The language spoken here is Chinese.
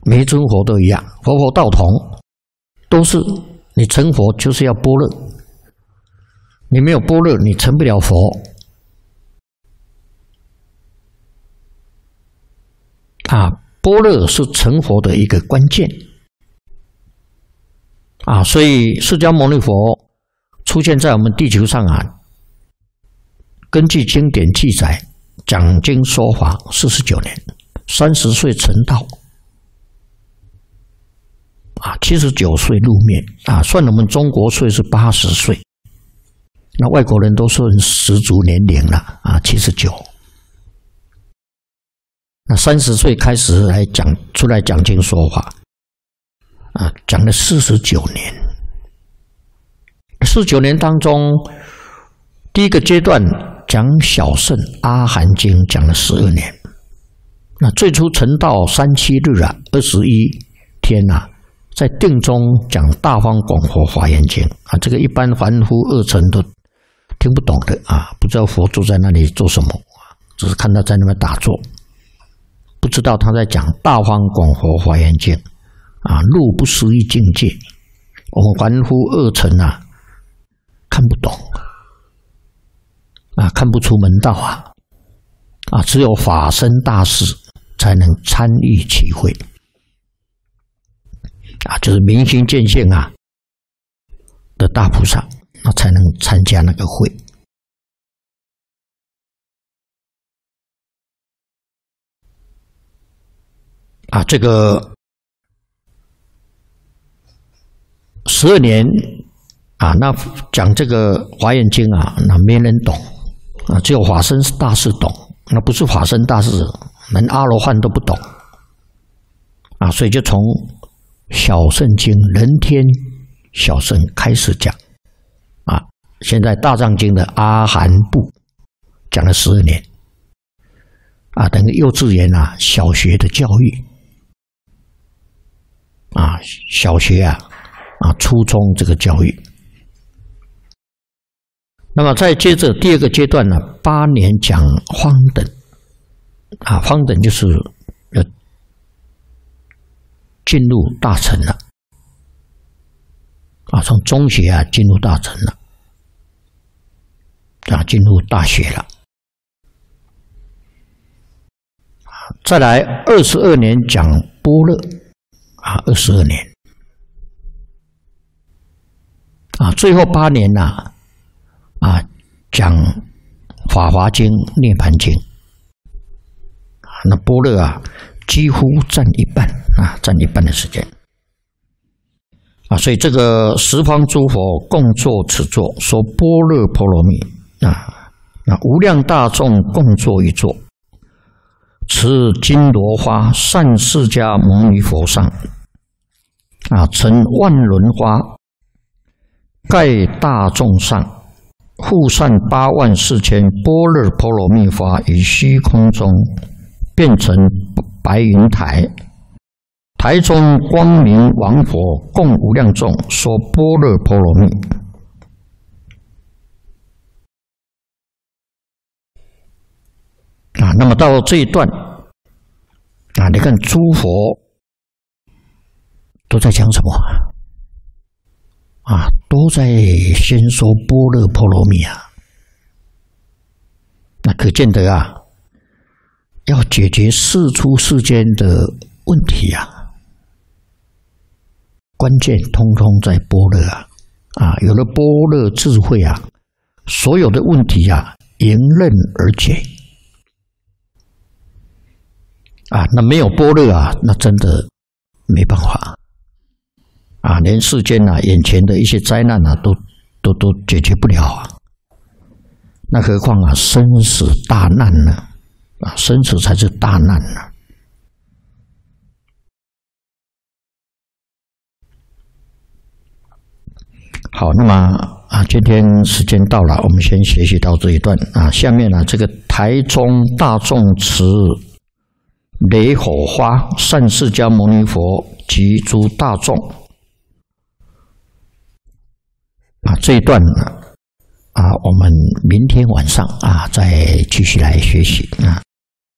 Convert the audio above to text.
每一尊佛都一样，佛佛道同，都是你成佛就是要般若，你没有般若，你成不了佛。般若是成佛的一个关键。所以释迦牟尼佛出现在我们地球上根据经典记载，讲经说法49年，30岁成道，79岁入灭算我们中国岁是80岁，那外国人都算十足年龄了79。那30岁开始出来讲经说法讲了49年。49年当中，第一个阶段讲小乘阿含经讲了12年。那最初成道37日21天在定中讲大方广佛华严经这个一般凡夫二乘都听不懂的不知道佛坐在那里做什么，只是看他在那边打坐，不知道他在讲大方广佛华严经入不思议境界，我们凡夫二乘看不懂看不出门道只有法身大士才能参与其会就是明心见性的大菩萨才能参加那个会这个12年那讲这个华严经那没人懂只有法身大士懂，那不是法身大士，连阿罗汉都不懂所以就从小乘经人天小乘开始讲现在大藏经的阿含部讲了12年等于幼稚园小学的教育小学初中这个教育。那么再接着第二个阶段8年讲方等方等就是进入大乘了从中学进入大乘了进入大学了。再来22年讲般若22年最后8年讲法华经涅槃经那般若几乎占一半占一半的时间所以这个十方诸佛共作此作，说般若波罗蜜那无量大众共作一作，持金罗花善释迦牟尼佛上成万轮花盖大众上，复散84000般若波罗蜜花于虚空中，变成白云台，台中光明王佛共无量众说般若波罗蜜。那么到这一段你看诸佛都在讲什么都在先说般若波罗蜜那可见得要解决世出世间的问题关键通通在般若有了般若智慧所有的问题迎刃而解那没有般若那真的没办法连世间眼前的一些灾难都解决不了那何况生死大难呢生死才是大难呢好，那么今天时间到了，我们先学习到这一段下面这个台中大众持雷火花善释迦牟尼佛及诸大众这一段我们明天晚上再继续来学习